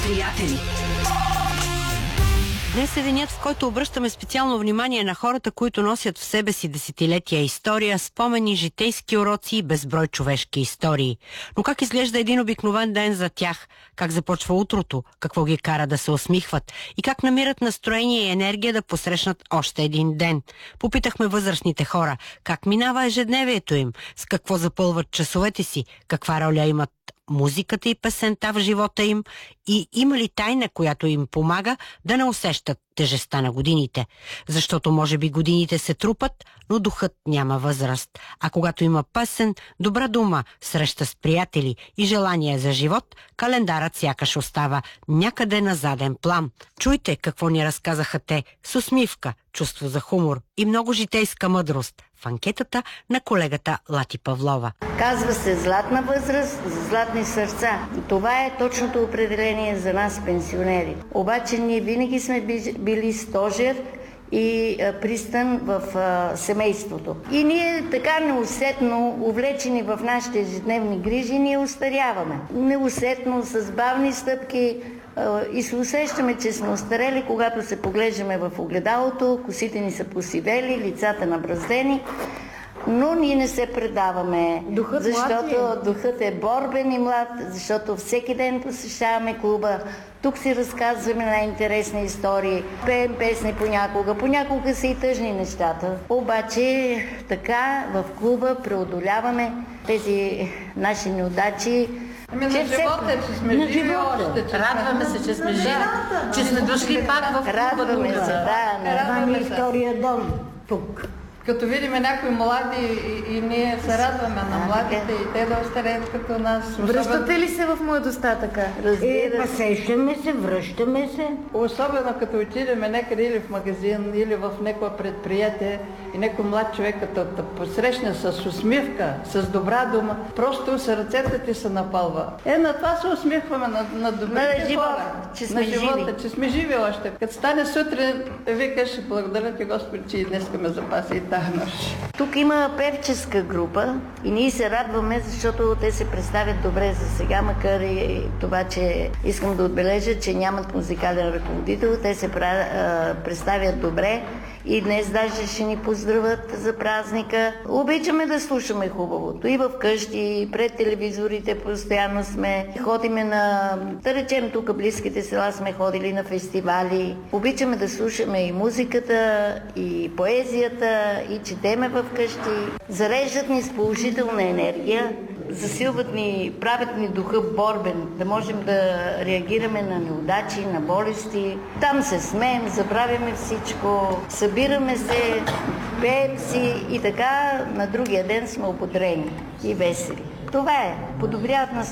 приятели. Днес е денят, в който обръщаме специално внимание на хората, които носят в себе си десетилетия история, спомени, житейски уроци и безброй човешки истории. Но как изглежда един обикновен ден за тях? Как започва утрото? Какво ги кара да се усмихват? И как намират настроение и енергия да посрещнат още един ден? Попитахме възрастните хора как минава ежедневието им, с какво запълват часовете си, каква роля имат музиката и песента в живота им и има ли тайна, която им помага да не усещат тежестта на годините. Защото може би годините се трупат, но духът няма възраст. А когато има песен, добра дума, среща с приятели и желание за живот, календарът сякаш остава някъде на заден план. Чуйте какво ни разказаха те с усмивка, чувство за хумор и много житейска мъдрост в анкетата на колегата Лати Павлова. Казва се златна възраст за златни сърца. Това е точното определение за нас, пенсионери. Обаче ние винаги сме били стожер и пристан в семейството. И ние така неусетно, увлечени в нашите ежедневни грижи, ние устаряваме. Неусетно, с бавни стъпки и се усещаме, че сме устарели, когато се поглеждаме в огледалото, косите ни са посивели, лицата набраздени. Но ние не се предаваме, защото духът е борбен и млад, защото всеки ден посещаваме клуба. Тук си разказваме най-интересни истории, пеем песни понякога са и тъжни нещата. Обаче така в клуба преодоляваме тези наши неудачи. На живота, че сме живи още. Радваме се, че сме живи, че сме дошли пак в клуба. Радваме се, да. Радваме се. Втория дом тук. Като видим някои млади и ние се радваме на младите и те да остареят като нас. Връщате ли се в младостта така? Връщаме се. Особено като отидем някъде или в магазин, или в някое предприятие и някой млад човек като да посрещне с усмивка, с добра дума, просто сърцето ти се напълва. На това се усмихваме на добрите хора. На живота, че сме живи още. Като стане сутрин, викаш, благодаря ти Господи, че и днес ме запаси и тази нощ. Тук има певческа група и ние се радваме, защото те се представят добре за сега, макар и това, че искам да отбележа, че нямат музикален ръководител, те се представят добре. И днес даже ще ни поздравят за празника. Обичаме да слушаме хубавото. И вкъщи, и пред телевизорите постоянно сме. Ходиме да речем тук близките села сме ходили на фестивали. Обичаме да слушаме и музиката, и поезията, и четеме вкъщи. Зареждат ни с положителна енергия. Засилват ни, правят ни духа борбен, да можем да реагираме на неудачи, на болести. Там се смеем, забравяме всичко, събираме се, пеем си и така на другия ден сме ободрени и весели. Това е. Подобряват нас